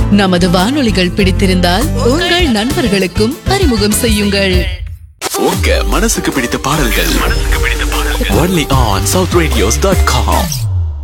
நமது வானொலிகள் பிடித்திருந்தால் உங்கள் நண்பர்களுக்கும் அறிமுகம் செய்யுங்கள். உங்க மனசுக்கு பிடித்த பாடல்கள் only on southradios.com.